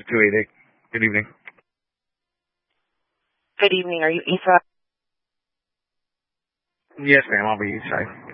288. Good evening. Good evening. Are you East Side? Yes, ma'am. I'll be East Side.